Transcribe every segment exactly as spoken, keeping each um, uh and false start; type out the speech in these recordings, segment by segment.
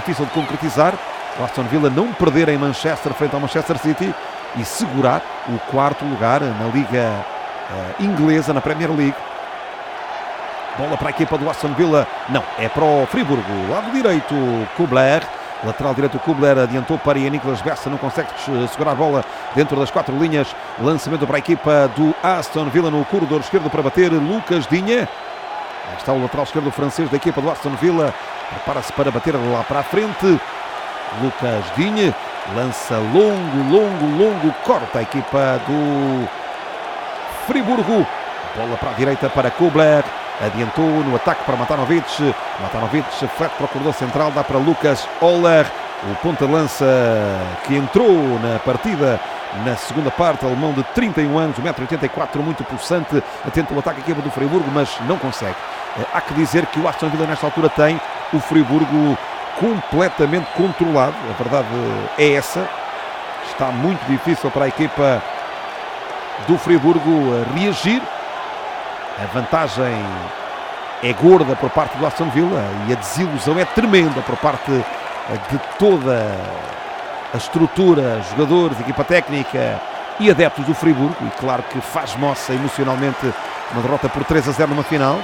difícil de concretizar. O Aston Villa não perder em Manchester frente ao Manchester City e segurar o quarto lugar na Liga uh, Inglesa, na Premier League. Bola para a equipa do Aston Villa. Não, é para o Friburgo. Lado direito, Kubler. Lateral direito, Kubler adiantou para Nicolas Bessa. Não consegue segurar a bola dentro das quatro linhas. Lançamento para a equipa do Aston Villa no corredor esquerdo para bater Lucas Digne. Aí está o lateral esquerdo francês da equipa do Aston Villa. Prepara-se para bater lá para a frente. Lucas Digne. Lança longo, longo, longo. Corta a equipa do Friburgo. Bola para a direita para Kubler. Adiantou no ataque para Matanovic. Matanovic frete para o corredor central. Dá para Lucas Oller. O ponta-lança que entrou na partida na segunda parte. Alemão de trinta e um anos, um metro e oitenta e quatro, muito pulsante. Atenta o ataque à equipa do Friburgo, mas não consegue. Há que dizer que o Aston Villa nesta altura tem o Friburgo completamente controlado. A verdade é essa. Está muito difícil para a equipa do Friburgo reagir. A vantagem é gorda por parte do Aston Villa e a desilusão é tremenda por parte de toda a estrutura, jogadores, equipa técnica e adeptos do Friburgo. E claro que faz moça emocionalmente uma derrota por três a zero numa final.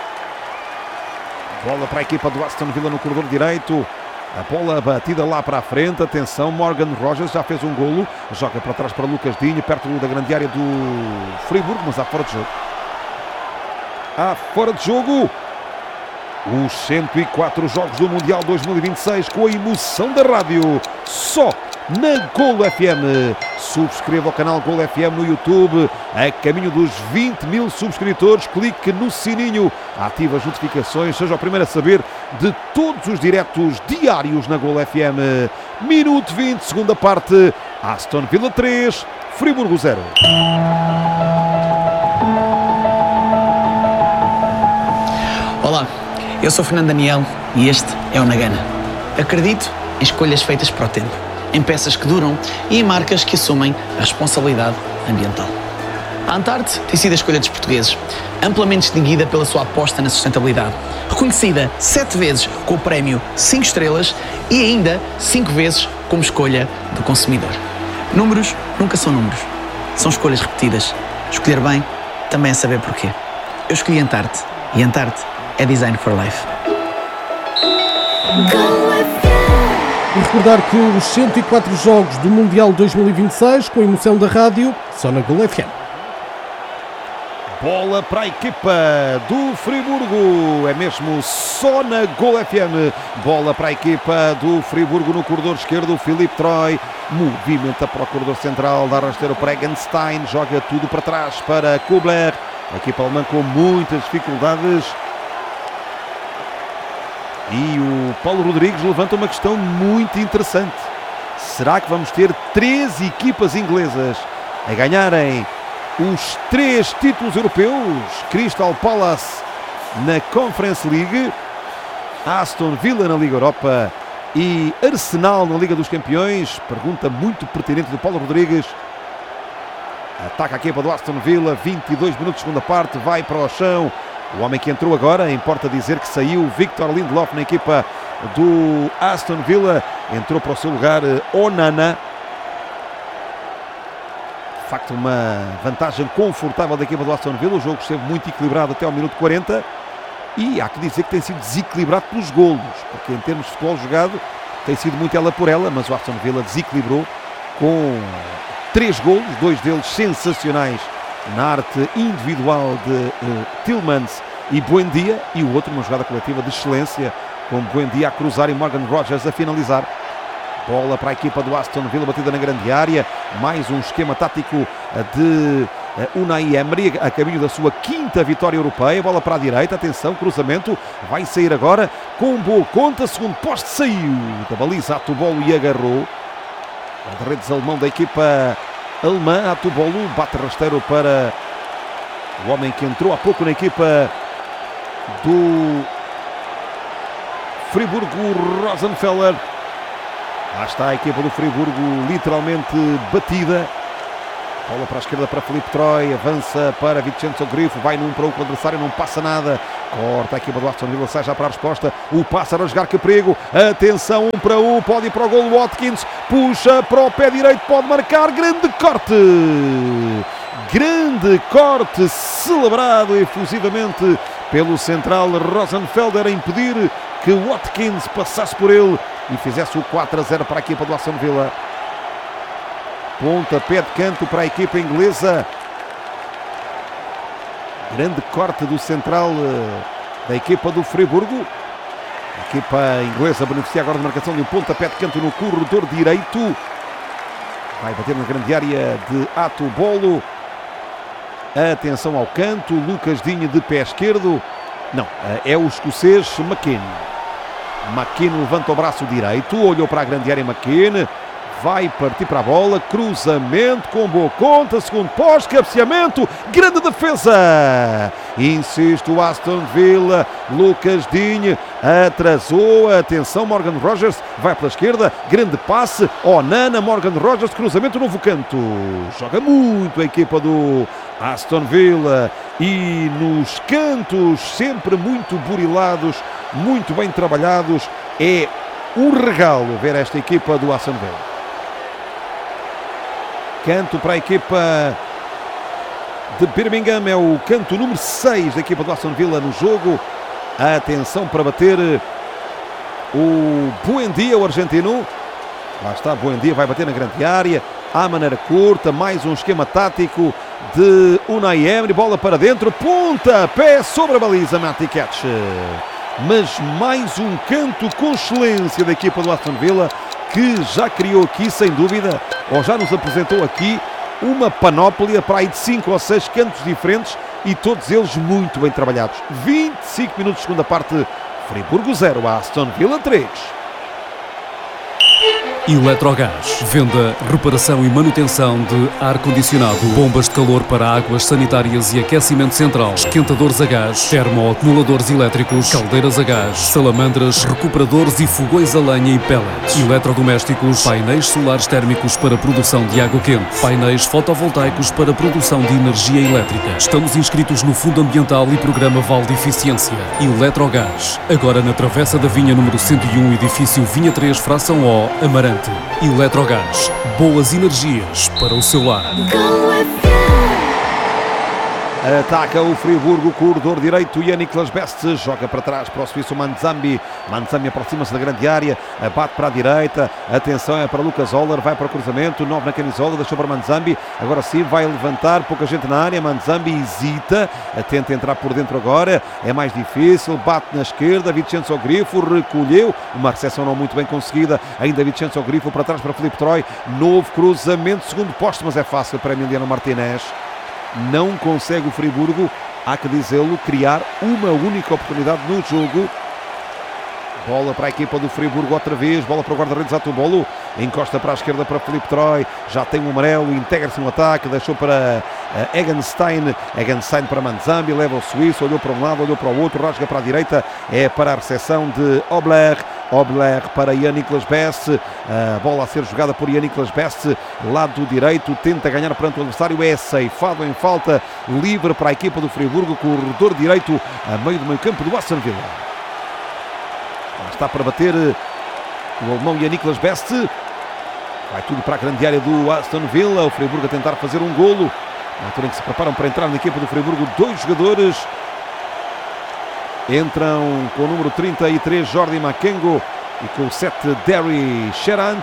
Bola para a equipa do Aston Villa no corredor direito. A bola batida lá para a frente. Atenção, Morgan Rogers já fez um golo. Joga para trás para Lucas Digne, perto da grande área do Friburgo, mas há fora de jogo. Há fora de jogo. Os cento e quatro jogos do Mundial dois mil e vinte e seis com a emoção da rádio. Só na Golo F M. Subscreva o canal Golo F M no YouTube. A caminho dos vinte mil subscritores. Clique no sininho. Ative as notificações. Seja o primeiro a saber de todos os diretos diários na Golo F M. Minuto vinte, segunda parte. Aston Villa três, Friburgo zero. Olá, eu sou Fernando Daniel e este é o Nagana. Acredito em escolhas feitas para o tempo, em peças que duram e em marcas que assumem a responsabilidade ambiental. A Antarte tem sido a escolha dos portugueses, amplamente distinguida pela sua aposta na sustentabilidade, reconhecida sete vezes com o prémio cinco estrelas e ainda cinco vezes como escolha do consumidor. Números nunca são números, são escolhas repetidas. Escolher bem também é saber porquê. Eu escolhi Antarte e Antarte é Design for Life. E recordar que os cento e quatro jogos do Mundial dois mil e vinte e seis, com a emoção da rádio, só na Golo F M. Bola para a equipa do Friburgo. É mesmo só na Golo F M. Bola para a equipa do Friburgo no corredor esquerdo. Filipe Troy movimenta para o corredor central. Dá rasteiro para Egenstein. Joga tudo para trás para Kubler. A equipa alemã com muitas dificuldades. E o Paulo Rodrigues levanta uma questão muito interessante. Será que vamos ter três equipas inglesas a ganharem os três títulos europeus? Crystal Palace na Conference League, Aston Villa na Liga Europa e Arsenal na Liga dos Campeões? Pergunta muito pertinente do Paulo Rodrigues. Ataca a equipa do Aston Villa, vinte e dois minutos de segunda parte, vai para o chão. O homem que entrou agora, importa dizer que saiu Victor Lindelof na equipa do Aston Villa. Entrou para o seu lugar Onana. De facto, uma vantagem confortável da equipa do Aston Villa. O jogo esteve muito equilibrado até ao minuto quarenta. E há que dizer que tem sido desequilibrado pelos golos, porque em termos de futebol jogado tem sido muito ela por ela, mas o Aston Villa desequilibrou com três golos, dois deles sensacionais na arte individual de uh, Tielemans e Buendia, e o outro uma jogada coletiva de excelência, com Buendia a cruzar e Morgan Rogers a finalizar. Bola para a equipa do Aston Villa, batida na grande área. Mais um esquema tático de uh, Unai Emery, a caminho da sua quinta vitória europeia. Bola para a direita, atenção, cruzamento, vai sair agora com boa conta, segundo poste, saiu da baliza, Atubolo e agarrou. O redes alemão da equipa alemã, Atubolo, bate rasteiro para o homem que entrou há pouco na equipa do Friburgo, Rosenfeller. Lá está a equipa do Friburgo literalmente batida. Bola para a esquerda para Filipe Troy, avança para Vincenzo Grifo, vai num para o adversário, não passa nada Corta a equipa do Aston Villa, sai já para a resposta. O pássaro a jogar, que perigo. Atenção, um para um, pode ir para o gol. Watkins puxa para o pé direito, pode marcar. Grande corte. Grande corte celebrado efusivamente pelo central Rosenfelder, a impedir que Watkins passasse por ele e fizesse o quatro a zero para a equipa do Aston Villa. Pontapé de canto para a equipa inglesa. Grande corte do central da equipa do Friburgo. A equipa inglesa beneficia agora de marcação de um pontapé de canto no corredor direito. Vai bater na grande área de Ato Bolo. Atenção ao canto. Lucas Digne de pé esquerdo. Não, é o escocês McKean. McKean levanta o braço direito. Olhou para a grande área McKean. Vai partir para a bola, cruzamento com boa conta, segundo pós, cabeceamento, grande defesa. Insiste o Aston Villa, Lucas Digne atrasou, atenção, Morgan Rogers vai pela esquerda, grande passe, Onana, Morgan Rogers, cruzamento, novo canto. Joga muito a equipa do Aston Villa e nos cantos sempre muito burilados, muito bem trabalhados. É um regalo ver esta equipa do Aston Villa. Canto para a equipa de Birmingham, é o canto número seis da equipa do Aston Villa no jogo. Atenção para bater o Buendia, o argentino. Lá está, Buendia vai bater na grande área, à maneira curta, mais um esquema tático de Unai Emery, bola para dentro, ponta, pé sobre a baliza, Matty Catch. Mas mais um canto com excelência da equipa do Aston Villa, que já criou aqui, sem dúvida, ou já nos apresentou aqui, uma panóplia para aí de cinco ou seis cantos diferentes e todos eles muito bem trabalhados. vinte e cinco minutos de segunda parte, Friburgo zero, Aston Villa três. Eletrogás. Venda, reparação e manutenção de ar-condicionado, bombas de calor para águas sanitárias e aquecimento central, esquentadores a gás, termoacumuladores elétricos, caldeiras a gás, salamandras, recuperadores e fogões a lenha e pellets, eletrodomésticos, painéis solares térmicos para produção de água quente, painéis fotovoltaicos para produção de energia elétrica. Estamos inscritos no Fundo Ambiental e Programa Vale de Eficiência. Eletrogás. Agora na Travessa da Vinha número cento e um, edifício Vinha três, fração O, Amarante. Eletrogás, boas energias para o seu lar. Ataca o Friburgo, corredor direito, e a Niklas Best joga para trás para o suíço Manzambi. Manzambi aproxima-se da grande área, bate para a direita, atenção, é para Lucas Oller, vai para o cruzamento, nove na camisola, deixou para Manzambi, agora sim vai levantar, pouca gente na área, Manzambi hesita, tenta entrar por dentro agora, é mais difícil, bate na esquerda, Vincenzo Grifo recolheu, uma recepção não muito bem conseguida, ainda Vincenzo Grifo para trás para Filipe Troy, novo cruzamento, segundo posto, mas é fácil para Emiliano Martinez. Não consegue o Friburgo, há que dizê-lo, criar uma única oportunidade no jogo. Bola para a equipa do Friburgo outra vez, bola para o guarda-redes Ato Bolo, encosta para a esquerda para Filipe Troy, já tem um amarelo, integra-se no ataque, deixou para uh, Egenstein, Egenstein para Manzambi, leva o suíço, olhou para um lado, olhou para o outro, rasga para a direita, é para a recepção de Obler, Obler para Jan Niklas Best, a bola a ser jogada por Jan Niklas Best, lado direito, tenta ganhar perante o adversário, é ceifado em falta, livre para a equipa do Friburgo, corredor direito, a meio do meio campo do Aston Villa. Está para bater o alemão Jan Niklas Best, vai tudo para a grande área do Aston Villa, o Friburgo a tentar fazer um golo, na altura em que se preparam para entrar na equipa do Friburgo, dois jogadores. Entram com o número trinta e três Jordi Makengo e com o sete Derry Sherant.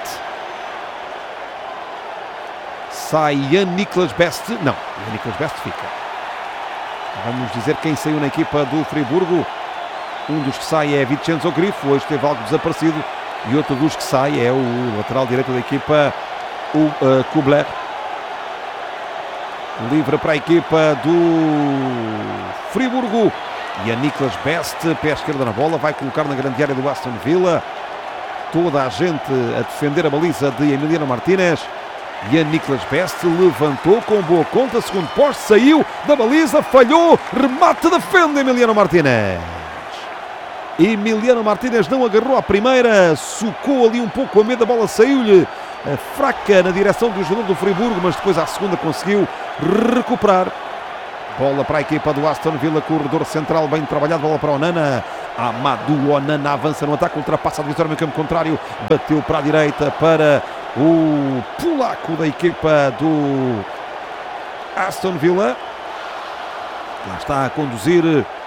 Sai Jan Niklas Best. Não, Jan Niklas Best fica. Vamos dizer quem saiu na equipa do Friburgo. Um dos que sai é Vincenzo Grifo, hoje esteve algo desaparecido. E outro dos que sai é o lateral direito da equipa, o uh, Kubler. Livre para a equipa do Friburgo. E a Niklas Best, pé esquerda na bola, vai colocar na grande área do Aston Villa. Toda a gente a defender a baliza de Emiliano Martinez. E a Niklas Best levantou com boa conta, segundo poste, saiu da baliza, falhou, remate, defende Emiliano Martinez. Emiliano Martinez não agarrou à primeira, socou ali um pouco a medo, a bola saiu-lhe fraca na direção do jogador do Friburgo, mas depois à segunda conseguiu recuperar. Bola para a equipa do Aston Villa, corredor central bem trabalhado, bola para Onana. Amadou Onana avança no ataque, ultrapassa a divisória no campo contrário, bateu para a direita para o polaco da equipa do Aston Villa. Lá está a conduzir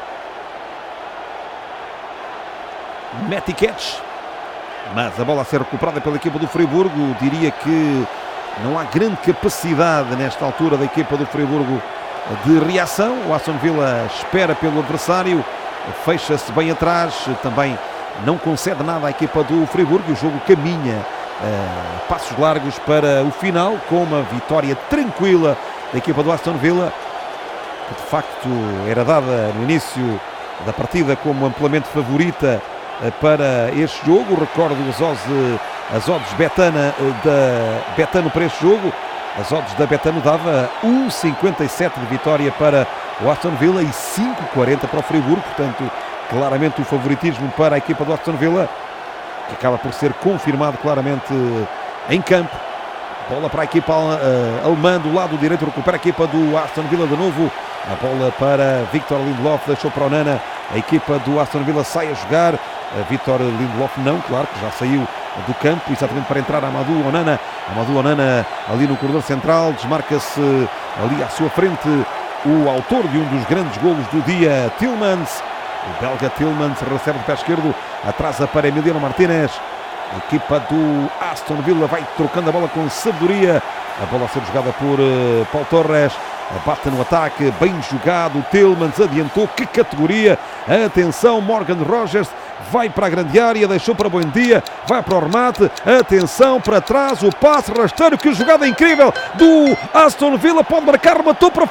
Metikets, mas a bola a ser recuperada pela equipa do Friburgo. Diria que não há grande capacidade nesta altura da equipa do Friburgo de reação. O Aston Villa espera pelo adversário, fecha-se bem atrás, também não concede nada à equipa do Friburgo e o jogo caminha uh, passos largos para o final, com uma vitória tranquila da equipa do Aston Villa, que de facto era dada no início da partida como amplamente favorita uh, para este jogo. Recordo as odds, as odds Betana, uh, da Betano para este jogo. As odds da Betano dava um vírgula cinquenta e sete de vitória para o Aston Villa e cinco vírgula quarenta para o Friburgo, portanto claramente o favoritismo para a equipa do Aston Villa, que acaba por ser confirmado claramente em campo. Bola para a equipa uh, alemã do lado direito, recupera a equipa do Aston Villa de novo. A bola para Victor Lindelof, deixou para Onana, a equipa do Aston Villa sai a jogar. A Victor Lindelof não, claro que já saiu do campo, exatamente para entrar Amadou Onana. Amadou Onana ali no corredor central, desmarca-se ali à sua frente o autor de um dos grandes golos do dia, Tielemans. O belga Tielemans recebe de pé esquerdo, atrasa para Emiliano Martínez. A equipa do Aston Villa vai trocando a bola com sabedoria. A bola a ser jogada por uh, Paul Torres. Bate no ataque, bem jogado. Tielemans adiantou, que categoria. Atenção, Morgan Rogers vai para a grande área, deixou para Buendia, vai para o remate. Atenção, para trás, o passe rasteiro, que jogada incrível do Aston Villa, pode marcar, rematou para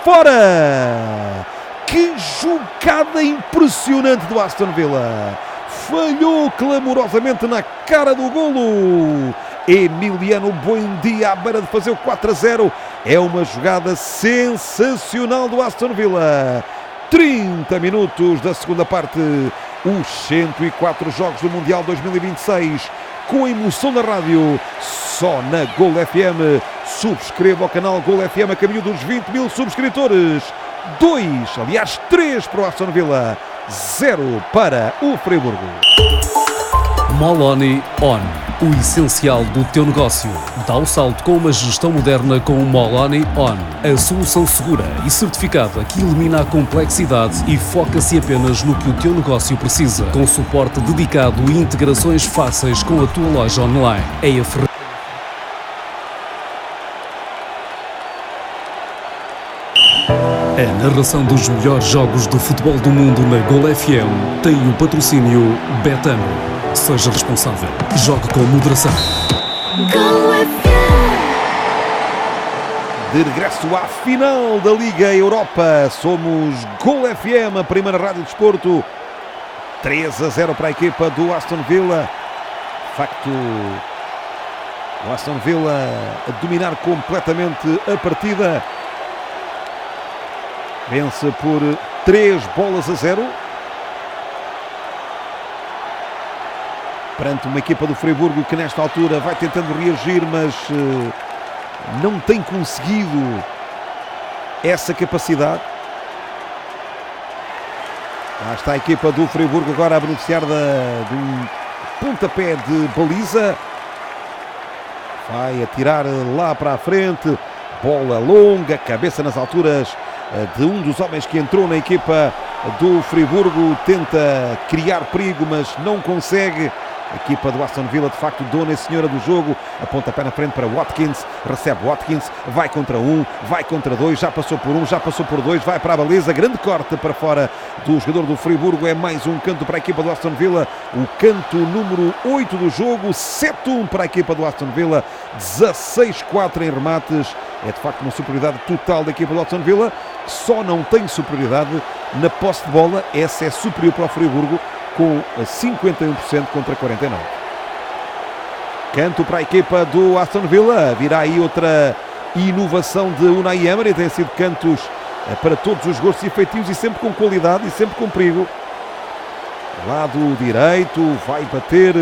fora. Que jogada impressionante do Aston Villa. Falhou clamorosamente na cara do golo. Emiliano Buendia à beira de fazer o quatro a zero. É uma jogada sensacional do Aston Villa. trinta minutos da segunda parte. Os cento e quatro jogos do Mundial dois mil e vinte e seis. Com a emoção da rádio, só na Gol F M. Subscreva o canal Gol F M a caminho dos vinte mil subscritores. Dois, aliás três para o Aston Villa, zero para o Friburgo. Moloni On, o essencial do teu negócio. Dá o salto com uma gestão moderna com o Moloni On. A solução segura e certificada que elimina a complexidade e foca-se apenas no que o teu negócio precisa. Com suporte dedicado e integrações fáceis com a tua loja online. É a ferramenta. A narração dos melhores jogos do futebol do mundo na Gol F M tem o patrocínio Betano. Seja responsável. Jogue com moderação. Gol F M. De regresso à final da Liga Europa. Somos Gol F M, a primeira rádio de desporto. três a zero para a equipa do Aston Villa. De facto, o Aston Villa a dominar completamente a partida. Vence por três bolas a zero. Perante uma equipa do Friburgo que nesta altura vai tentando reagir, mas uh, não tem conseguido essa capacidade. Lá está a equipa do Friburgo agora a beneficiar da, de um pontapé de baliza. Vai atirar lá para a frente. Bola longa, cabeça nas alturas de um dos homens que entrou na equipa do Friburgo. Tenta criar perigo, mas não consegue. A equipa do Aston Villa, de facto, dona e senhora do jogo. Aponta pé na frente para Watkins. Recebe Watkins. Vai contra um. Vai contra dois. Já passou por um. Já passou por dois. Vai para a baliza. Grande corte para fora do jogador do Friburgo. É mais um canto para a equipa do Aston Villa. O canto número oito do jogo. sete a um para a equipa do Aston Villa. dezasseis a quatro em remates. É, de facto, uma superioridade total da equipa do Aston Villa. Só não tem superioridade na posse de bola. Essa é superior para o Friburgo, com cinquenta e um por cento contra quarenta e nove por cento. Canto para a equipa do Aston Villa. Virá aí outra inovação de Unai Emery. Tem sido cantos para todos os gostos e feitios e sempre com qualidade e sempre com perigo. Lado direito, vai bater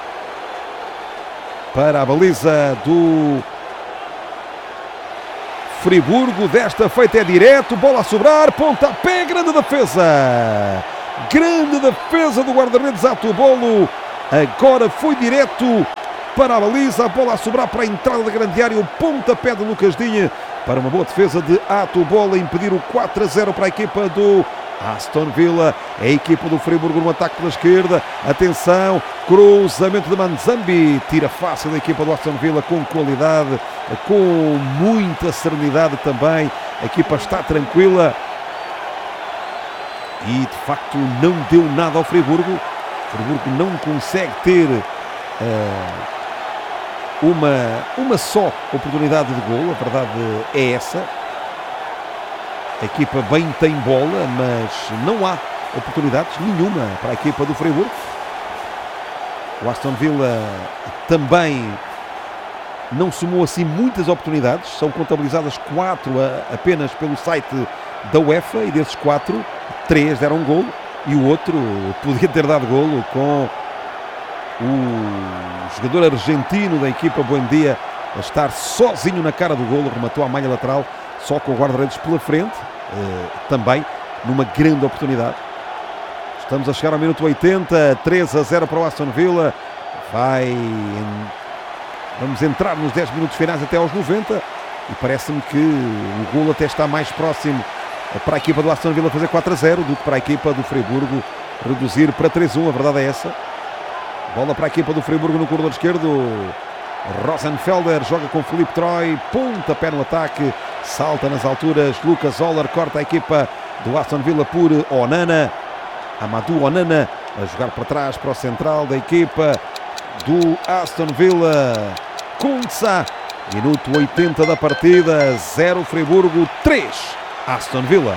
para a baliza do Friburgo, desta feita é direto, bola a sobrar, pontapé, grande defesa. Grande defesa do guarda-redes Atubolo. Agora foi direto para a baliza, a bola a sobrar para a entrada da grande área, o pontapé de Lucas Digne para uma boa defesa de Atubolo, impedir o quatro a zero para a equipa do Aston Villa. É a equipa do Friburgo no ataque pela esquerda. Atenção, cruzamento de Manzambi, tira fácil a equipa do Aston Villa com qualidade, com muita serenidade também. A equipa está tranquila e de facto não deu nada ao Friburgo. O Friburgo não consegue ter uh, uma, uma só oportunidade de golo, a verdade é essa. A equipa bem tem bola, mas não há oportunidades nenhuma para a equipa do Friburgo. O Aston Villa também não somou assim muitas oportunidades, são contabilizadas quatro apenas pelo site da UEFA e desses quatro, três deram golo e o outro podia ter dado golo com o jogador argentino da equipa Buendia a estar sozinho na cara do golo, rematou a malha lateral só com o guarda-redes pela frente, eh, também numa grande oportunidade. Estamos a chegar ao minuto oitenta, três a zero para o Aston Villa. Vai em... Vamos entrar nos dez minutos finais até aos noventa e parece-me que o golo até está mais próximo para a equipa do Aston Villa fazer quatro a zero do que para a equipa do Friburgo reduzir para três a um, a verdade é essa. Bola para a equipa do Friburgo no corredor esquerdo. Rosenfelder joga com Filipe Troy, pontapé no ataque, salta nas alturas, Lucas Oller corta a equipa do Aston Villa por Onana. Amadou Onana a jogar para trás para o central da equipa do Aston Villa. Kuntza, minuto oitenta da partida, zero Friburgo, três Aston Villa.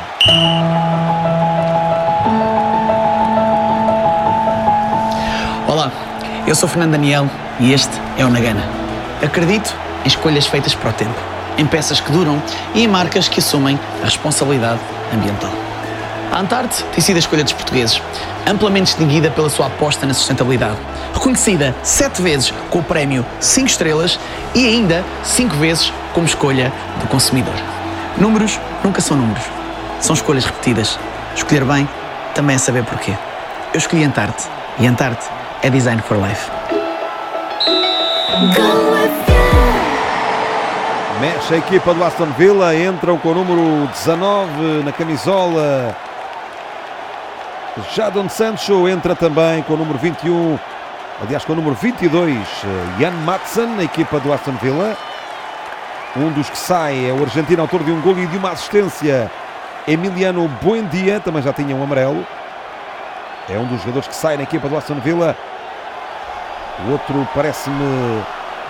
Olá, eu sou Fernando Daniel e este é o Nagana. Acredito em escolhas feitas para o tempo, em peças que duram e em marcas que assumem a responsabilidade ambiental. A Antarte tem sido a escolha dos portugueses, amplamente distinguida pela sua aposta na sustentabilidade, reconhecida sete vezes com o prémio cinco estrelas e ainda cinco vezes como escolha do consumidor. Números nunca são números, são escolhas repetidas. Escolher bem também é saber porquê. Eu escolhi Antarte e Antarte é Design for Life. Mexe a equipa do Aston Villa, entram com o número dezanove na camisola. Jadon Sancho entra também com o número vinte e um, aliás com o número vinte e dois, Jan Madsen, na equipa do Aston Villa. Um dos que sai é o argentino, autor de um gol e de uma assistência, Emiliano Buendia, também já tinha um amarelo. É um dos jogadores que sai na equipa do Aston Villa. O outro parece-me...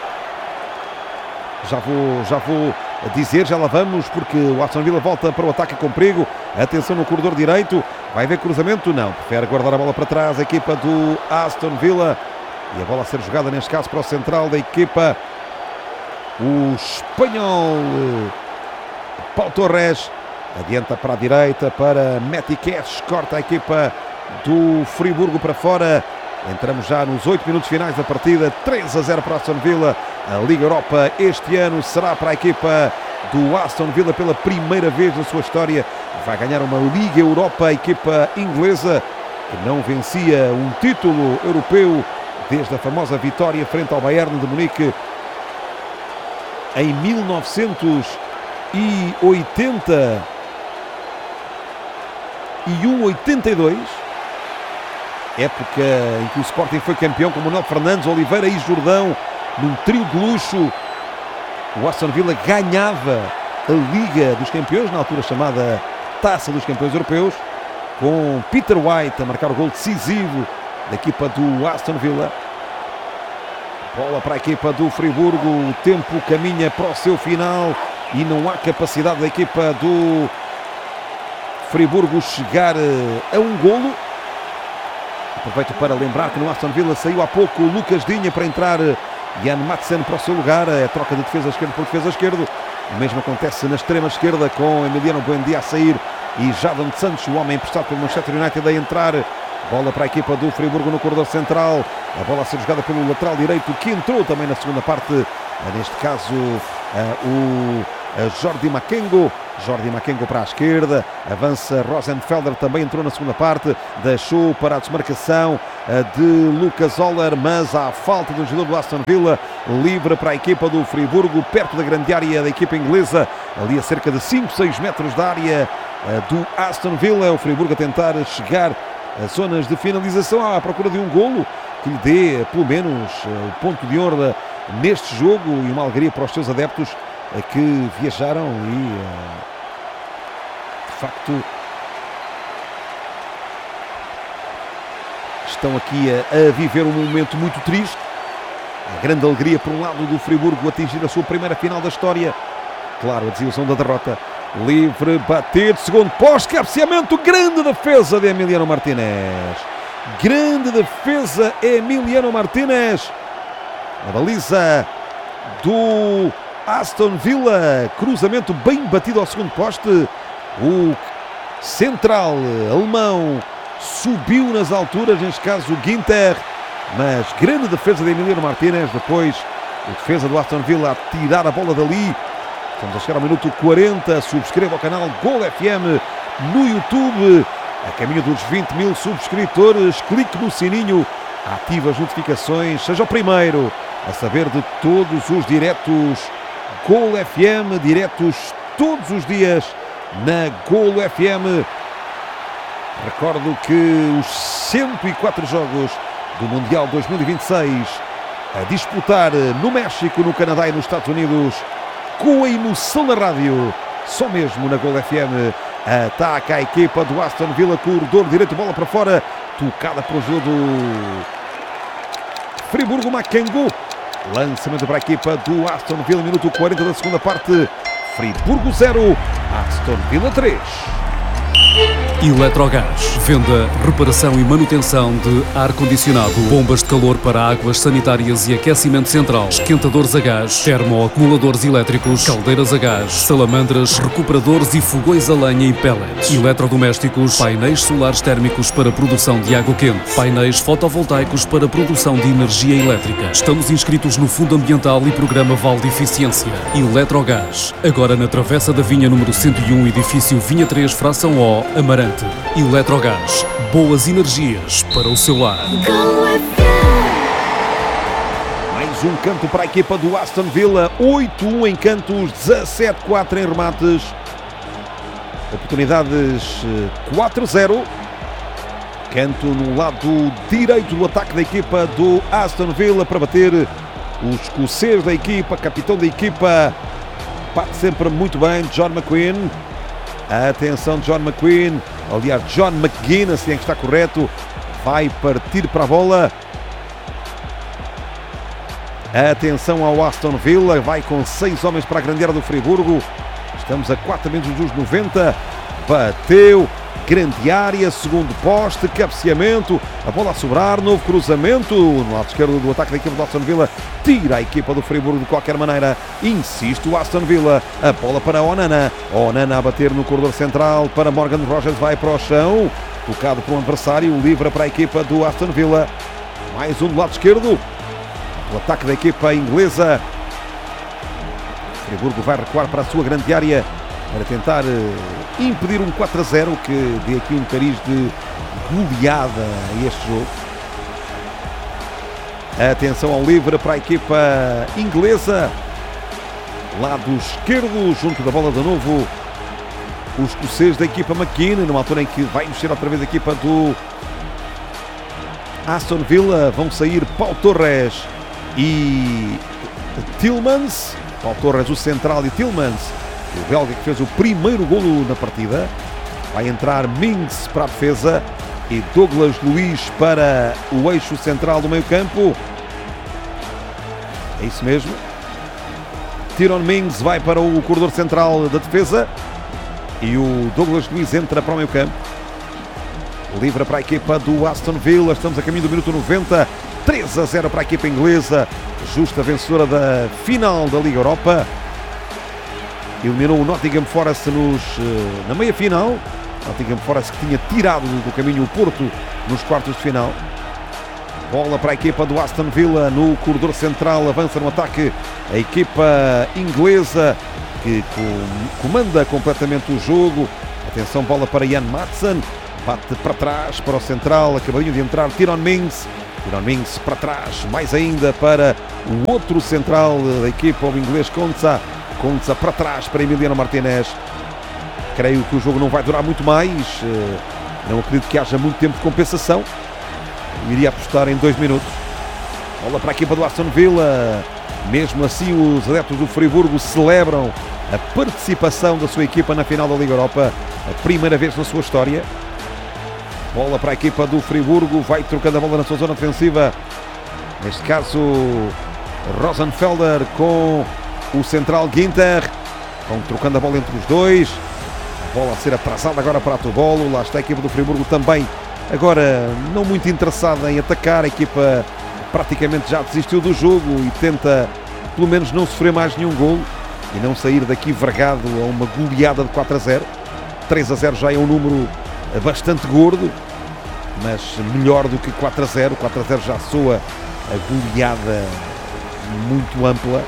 Já vou, já vou dizer, já lá vamos, porque o Aston Villa volta para o ataque com perigo. Atenção no corredor direito. Vai haver cruzamento? Não. Prefere guardar a bola para trás a equipa do Aston Villa. E a bola a ser jogada, neste caso, para o central da equipa. O espanhol Pau Torres adianta para a direita para Metiquez. Corta a equipa do Friburgo para fora. Entramos já nos oito minutos finais da partida. três a zero para a Aston Villa. A Liga Europa este ano será para a equipa do Aston Villa pela primeira vez na sua história. Vai ganhar uma Liga Europa, a equipa inglesa que não vencia um título europeu desde a famosa vitória frente ao Bayern de Munique em mil novecentos e oitenta e um, oitenta e dois. Época em que o Sporting foi campeão com Manuel Fernandes, Oliveira e Jordão, num trio de luxo. O Aston Villa ganhava a Liga dos Campeões, na altura chamada Taça dos Campeões Europeus, com Peter White a marcar o gol decisivo da equipa do Aston Villa. Bola para a equipa do Friburgo, o tempo caminha para o seu final e não há capacidade da equipa do Friburgo chegar a um golo. Aproveito para lembrar que no Aston Villa saiu há pouco o Lucas Digne para entrar Jan Madsen para o seu lugar. É a troca de defesa esquerda por defesa esquerdo. O mesmo acontece na extrema esquerda com Emiliano Buendia a sair e Jadon Sancho, o homem emprestado pelo Manchester United, a entrar. Bola para a equipa do Friburgo no corredor central. A bola a ser jogada pelo lateral direito, que entrou também na segunda parte. Neste caso, o Jordi Makengo. Jordi Makengo para a esquerda, avança Rosenfelder, também entrou na segunda parte, deixou para a desmarcação de Lucas Oller, mas há falta do jogador do Aston Villa, livre para a equipa do Friburgo, perto da grande área da equipa inglesa, ali a cerca de cinco, seis metros da área do Aston Villa. O Friburgo a tentar chegar a zonas de finalização à procura de um golo que lhe dê pelo menos o ponto de honra neste jogo e uma alegria para os seus adeptos que viajaram e de facto estão aqui a, a viver um momento muito triste. A grande alegria por um lado do Friburgo atingir a sua primeira final da história, claro, a desilusão da derrota. Livre, batido, segundo poste, cabeceamento, grande defesa de Emiliano Martínez, grande defesa Emiliano Martínez, a baliza do Aston Villa, cruzamento bem batido ao segundo poste. O central alemão subiu nas alturas, neste caso o Ginter, mas grande defesa de Emiliano Martínez. Depois o defesa do Aston Villa a tirar a bola dali. Estamos a chegar ao minuto quarenta. Subscreva o canal Gol F M no YouTube, a caminho dos vinte mil subscritores. Clique no sininho, ative as notificações, seja o primeiro a saber de todos os diretos Gol F M, diretos todos os dias na Gol F M. Recordo que os cento e quatro jogos do Mundial dois mil e vinte e seis a disputar no México, no Canadá e nos Estados Unidos, com a emoção da rádio, só mesmo na Gol F M. Ataca a equipa do Aston Villa, corredor direito, bola para fora, tocada para o jogo do Friburgo. Makengo, lançamento para a equipa do Aston Villa, minuto quarenta da segunda parte. Friburgo zero, Aston Villa três. Eletrogás, venda, reparação e manutenção de ar-condicionado, bombas de calor para águas sanitárias e aquecimento central, esquentadores a gás, termoacumuladores elétricos, caldeiras a gás, salamandras, recuperadores e fogões a lenha e pellets, eletrodomésticos, painéis solares térmicos para produção de água quente, painéis fotovoltaicos para produção de energia elétrica. Estamos inscritos no Fundo Ambiental e Programa Vale de Eficiência. Eletrogás, agora na Travessa da Vinha número cento e um, edifício Vinha três, fração O, Amarante. Eletrogás, boas energias para o seu lar. Mais um canto para a equipa do Aston Villa, oito a um em cantos, dezassete a quatro em remates, oportunidades quatro a zero. Canto no lado direito do ataque da equipa do Aston Villa para bater o escocês da equipa, capitão da equipa, bate sempre muito bem, John McQueen. Atenção, John McQueen, aliás John McGuinness, se é que está correto, vai partir para a bola. Atenção ao Aston Villa, vai com seis homens para a grande área do Friburgo. Estamos a quatro minutos dos noventa, bateu, grande área, segundo poste, cabeceamento, a bola a sobrar, novo cruzamento no lado esquerdo do ataque da equipa do Aston Villa, tira a equipa do Friburgo de qualquer maneira, insiste o Aston Villa, a bola para Onana, Onana a bater no corredor central para Morgan Rogers, vai para o chão, tocado por um adversário, livre para a equipa do Aston Villa, mais um do lado esquerdo, o ataque da equipa inglesa. O Friburgo vai recuar para a sua grande área para tentar impedir um quatro a zero que dê aqui um cariz de goleada a este jogo. Atenção ao livre para a equipa inglesa, lado esquerdo, junto da bola de novo os escoceses da equipa McKean, numa altura em que vai mexer outra vez a equipa do Aston Villa. Vão sair Pau Torres e Tielemans, Pau Torres o central e Tielemans o belga que fez o primeiro golo na partida. Vai entrar Mings para a defesa e Douglas Luiz para o eixo central do meio campo. É isso mesmo. Tyrone Mings vai para o corredor central da defesa e o Douglas Luiz entra para o meio campo. Livre para a equipa do Aston Villa. Estamos a caminho do minuto noventa. três a zero para a equipa inglesa, justa vencedora da final da Liga Europa. Eliminou o Nottingham Forest nos, na meia-final. Nottingham Forest que tinha tirado do caminho o Porto nos quartos de final. Bola para a equipa do Aston Villa no corredor central. Avança no ataque a equipa inglesa. que comanda completamente o jogo. Atenção, bola para Jan Madsen, bate para trás para o central, acabadinho de entrar Tyrone Mings. Tyrone Mings para trás, mais ainda para o outro central da equipa, o inglês Konsa. Konsa para trás para Emiliano Martinez. Creio que o jogo não vai durar muito mais, não acredito que haja muito tempo de compensação. Eu iria apostar em dois minutos. Bola para a equipa do Aston Villa. Mesmo assim, os adeptos do Friburgo celebram a participação da sua equipa na final da Liga Europa, a primeira vez na sua história. Bola para a equipa do Friburgo, vai trocando a bola na sua zona defensiva. Neste caso, Rosenfelder com o central Ginter. Vão trocando a bola entre os dois. A bola a ser atrasada agora para a Tobolo. Lá está a equipa do Friburgo também. Agora, não muito interessada em atacar. A equipa praticamente já desistiu do jogo e tenta, pelo menos, não sofrer mais nenhum golo e não sair daqui vergado a uma goleada de quatro a zero. três a zero já é um número bastante gordo, mas melhor do que quatro a zero. quatro a zero já soa a goleada muito ampla.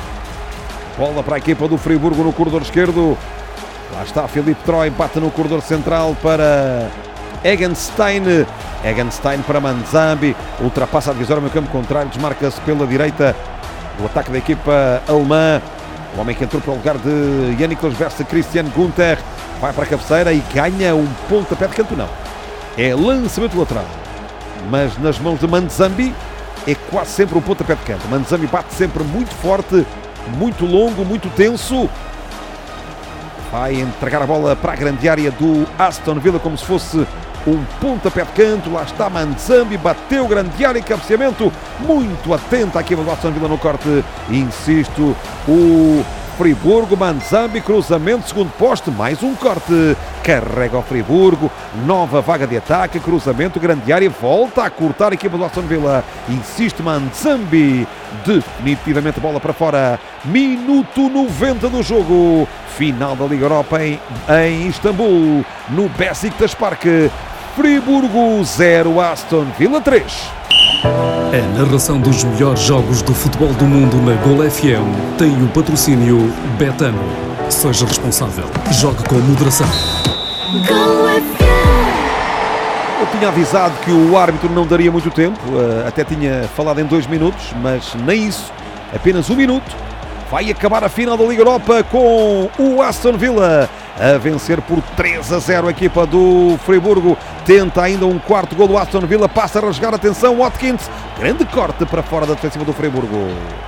Bola para a equipa do Friburgo no corredor esquerdo. Lá está Filipe Troy, bate no corredor central para Egenstein. Egenstein para Manzambi, ultrapassa a divisória no campo contrário, desmarca-se pela direita do ataque da equipa alemã. O homem que entrou para o lugar de Yannick Versa, Christian Gunther, vai para a cabeceira e ganha um pontapé de canto. Não, é lançamento lateral, mas nas mãos de Manzambi é quase sempre um pontapé de canto. Manzambi bate sempre muito forte, muito longo, muito tenso. Vai entregar a bola para a grande área do Aston Villa como se fosse um pontapé de canto. Lá está Manzambi, bateu grande área e cabeceamento. Muito atento aqui do Aston Villa no corte. Insisto, o Friburgo, Manzambi, cruzamento, segundo poste, mais um corte. Carrega o Friburgo, nova vaga de ataque, cruzamento, grande área, volta a cortar a equipa do Aston Villa. Insiste Manzambi, definitivamente bola para fora. Minuto noventa do jogo. Final da Liga Europa em, em Istambul, no Beşiktaş Park. Friburgo zero, Aston Villa três. A narração dos melhores jogos do futebol do mundo na Gol F M tem o patrocínio Betano. Seja responsável. Jogue com moderação. Gol F M. Eu tinha avisado que o árbitro não daria muito tempo, até tinha falado em dois minutos, mas nem isso, apenas um minuto. Vai acabar a final da Liga Europa com o Aston Villa a vencer por três a zero a equipa do Friburgo. Tenta ainda um quarto gol do Aston Villa, passa a rasgar, atenção, Watkins, grande corte para fora da defensiva do Friburgo.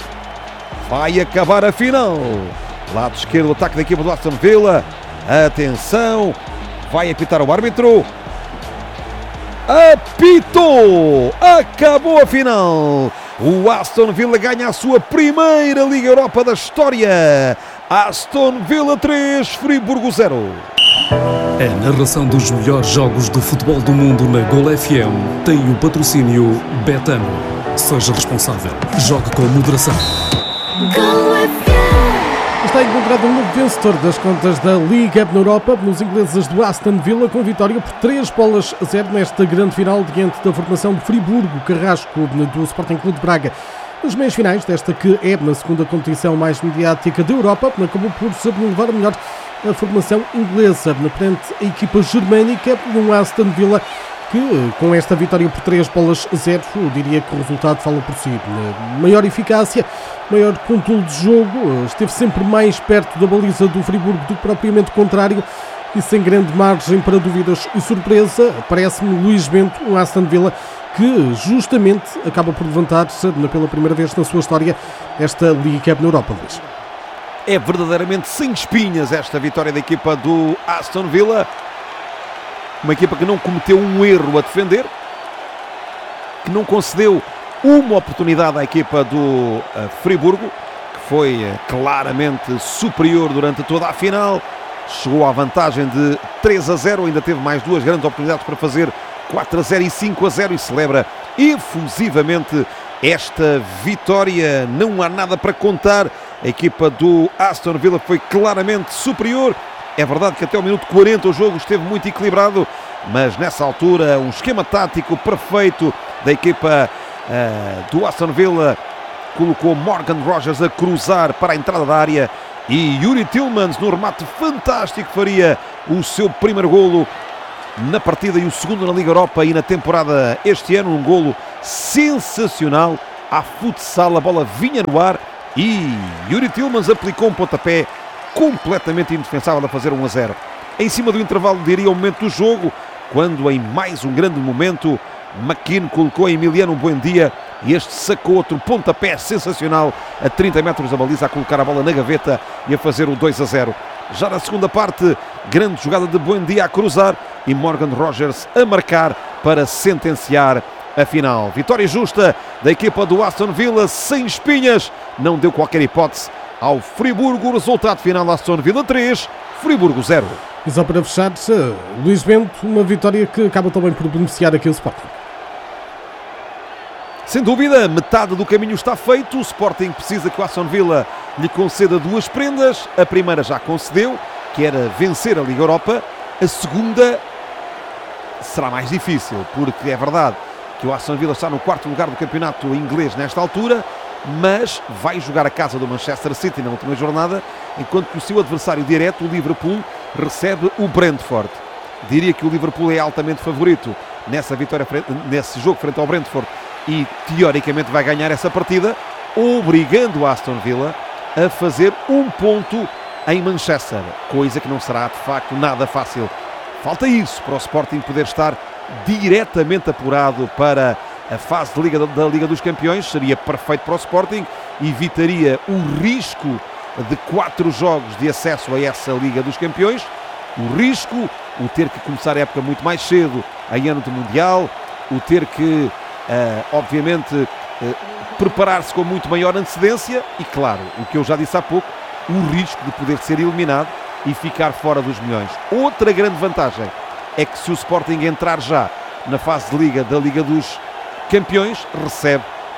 Vai acabar a final. Lado esquerdo, ataque da equipa do Aston Villa. Atenção, vai apitar o árbitro. Apitou! Acabou a final. O Aston Villa ganha a sua primeira Liga Europa da história. Aston Villa três, Friburgo zero. A narração dos melhores jogos do futebol do mundo na Gol F M tem o patrocínio Betano. Seja responsável. Jogue com moderação. Gol F M. Está encontrado um novo vencedor das contas da Liga na Europa, nos ingleses do Aston Villa, com vitória por três bolas a zero nesta grande final diante da formação de Friburgo Carrasco do Sporting Clube de Braga. Nas meias finais desta que é na segunda competição mais mediática da Europa, acabou por levar a melhor a formação inglesa perante a equipa germânica e um Aston Villa que, com esta vitória por três bolas a zero, eu diria que o resultado fala por si. Maior eficácia, maior controle de jogo, esteve sempre mais perto da baliza do Friburgo do que propriamente o contrário e sem grande margem para dúvidas e surpresa, parece-me Luís Bento, um Aston Villa que justamente acaba por levantar-se pela primeira vez na sua história esta Liga na Europa. Luís. É verdadeiramente sem espinhas esta vitória da equipa do Aston Villa. Uma equipa que não cometeu um erro a defender, que não concedeu uma oportunidade à equipa do uh, Friburgo, que foi uh, claramente superior durante toda a final. Chegou à vantagem de três a zero, ainda teve mais duas grandes oportunidades para fazer quatro a zero e cinco a zero e celebra efusivamente esta vitória. Não há nada para contar. A equipa do Aston Villa foi claramente superior. É verdade que até o minuto quarenta o jogo esteve muito equilibrado, mas nessa altura um esquema tático perfeito da equipa uh, do Aston Villa colocou Morgan Rogers a cruzar para a entrada da área e Yuri Tillmans no remate fantástico faria o seu primeiro golo na partida e o segundo na Liga Europa e na temporada este ano. Um golo sensacional à futsal, a bola vinha no ar e Yuri Tillmans aplicou um pontapé completamente indefensável a fazer um a zero. Em cima do intervalo, diria o momento do jogo, quando em mais um grande momento McKean colocou a Emiliano Buendia e este sacou outro pontapé sensacional a trinta metros da baliza, a colocar a bola na gaveta e a fazer o dois a zero. Já na segunda parte, grande jogada de Buendia a cruzar e Morgan Rogers a marcar para sentenciar a final. Vitória justa da equipa do Aston Villa, sem espinhas, não deu qualquer hipótese ao Friburgo. Resultado final: Aston Villa três, Friburgo zero. E só para fechar, Luís Bento, uma vitória que acaba também por beneficiar aqui o Sporting. Sem dúvida, metade do caminho está feito. O Sporting precisa que o Aston Villa lhe conceda duas prendas. A primeira já concedeu, que era vencer a Liga Europa. A segunda será mais difícil, porque é verdade que o Aston Villa está no quarto lugar do campeonato inglês nesta altura, mas vai jogar a casa do Manchester City na última jornada, enquanto que o seu adversário direto, o Liverpool, recebe o Brentford. Diria que o Liverpool é altamente favorito nessa vitória, nesse jogo frente ao Brentford, e teoricamente vai ganhar essa partida, obrigando o Aston Villa a fazer um ponto em Manchester, coisa que não será de facto nada fácil. Falta isso para o Sporting poder estar diretamente apurado para a fase de Liga, da Liga dos Campeões. Seria perfeito para o Sporting, evitaria o risco de quatro jogos de acesso a essa Liga dos Campeões, o risco, o ter que começar a época muito mais cedo em ano de Mundial, o ter que Uh, obviamente uh, preparar-se com muito maior antecedência e, claro, o que eu já disse há pouco, o risco de poder ser eliminado e ficar fora dos milhões. Outra grande vantagem é que se o Sporting entrar já na fase de Liga da Liga dos Campeões, recebe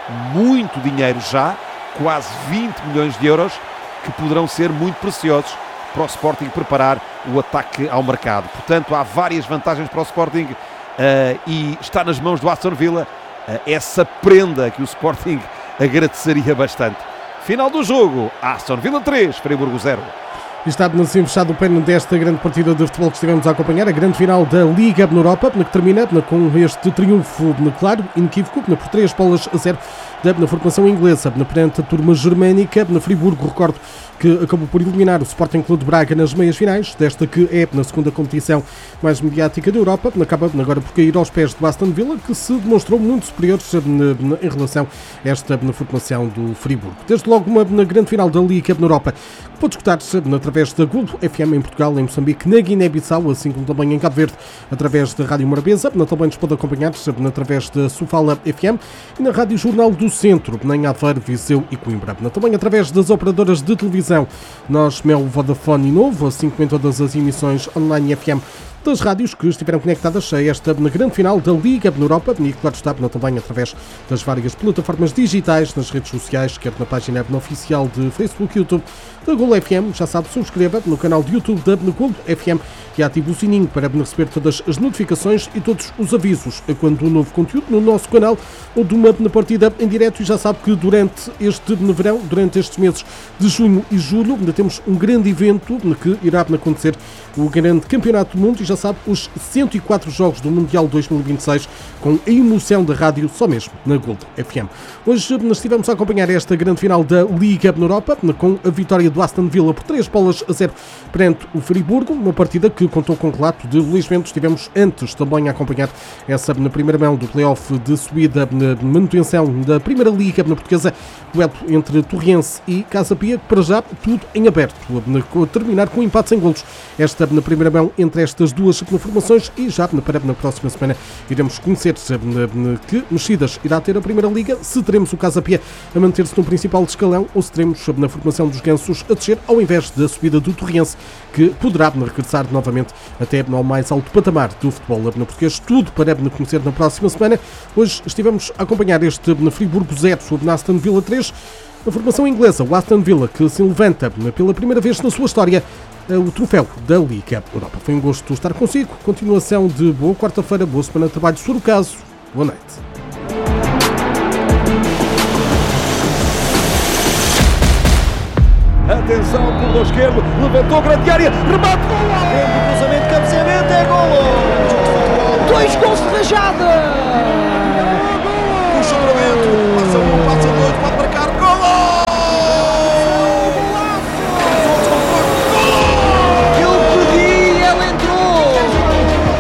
muito dinheiro já, quase vinte milhões de euros, que poderão ser muito preciosos para o Sporting preparar o ataque ao mercado. Portanto, há várias vantagens para o Sporting uh, e está nas mãos do Aston Villa essa prenda que o Sporting agradeceria bastante. Final do jogo: Aston Villa três, Friburgo zero. E está assim fechado o pano desta grande partida de futebol que estivemos a acompanhar, a grande final da Liga na Europa, que termina com este triunfo, claro, inequívoco, por três bolas a zero na formação inglesa, perante a turma germânica. Na Friburgo, recordo que acabou por eliminar o Sporting Clube de Braga nas meias finais, desta que é na segunda competição mais mediática da Europa, acaba agora por cair aos pés do Aston Villa, que se demonstrou muito superior em relação a esta formação do Friburgo. Desde logo, uma na grande final da Liga na Europa, que pode escutar-se através da Globo F M em Portugal, em Moçambique, na Guiné-Bissau, assim como também em Cabo Verde, através da Rádio Morabeza. Também nos pode acompanhar-se através da Sofala F M e na Rádio Jornal do Centro, em Aveiro, Viseu e Coimbra. Também através das operadoras de televisão Nós, Mel, Vodafone e Novo, assim como em todas as emissões online F M das rádios que estiveram conectadas a esta na grande final da Liga na Europa, e claro está também através das várias plataformas digitais, nas redes sociais, quer na página oficial de Facebook e YouTube da Golo F M. Já sabe, subscreva no canal de YouTube da Golo F M e ative o sininho para receber todas as notificações e todos os avisos quando um novo conteúdo no nosso canal ou de uma partida em direto. E já sabe que durante este verão, durante estes meses de junho e julho, ainda temos um grande evento que irá acontecer, o grande Campeonato do Mundo, e já sabe, os cento e quatro jogos do Mundial dois mil e vinte e seis, com a emoção da rádio só mesmo na Golo F M. Hoje nós estivemos a acompanhar esta grande final da Liga na Europa, com a vitória do Aston Villa por três bolas a zero perante o Friburgo, uma partida que contou com o relato de Luís Bento. Estivemos antes também a acompanhar essa na primeira mão do play-off de subida na manutenção da Primeira Liga na Portuguesa, duelo entre Torrense e Casa Pia, para já tudo em aberto, a terminar com empates em golos. Esta na primeira mão entre estas duas formações, e já para na próxima semana iremos conhecer que mexidas irá ter a Primeira Liga, se teremos o Casa Pia a manter-se no principal escalão ou se teremos na formação dos gansos a descer, ao invés da subida do Torrense, que poderá regressar novamente até ao mais alto patamar do futebol na português. Tudo para conhecer na próxima semana. Hoje estivemos a acompanhar este na Friburgo zero sobre Aston Villa três. Na formação inglesa, o Aston Villa, que se levanta pela primeira vez na sua história o troféu da Liga Europa. Foi um gosto estar consigo. Continuação de boa quarta-feira, boa semana de trabalho, se for o caso. Boa noite. Atenção, corredor esquerdo, levantou grande área, remate, golo! Grande cruzamento, cabeceamento, é golo! Dois gols de rajada! Puxa para dentro, passa